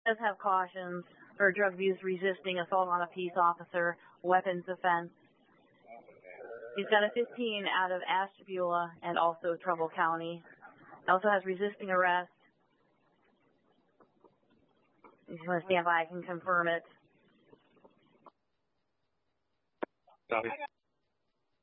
does have cautions for drug abuse, resisting, assault on a peace officer, weapons offense. He's got a 15 out of Ashtabula and also Trumbull County. He also has resisting arrest. If you want to stand by, I can confirm it. Copy.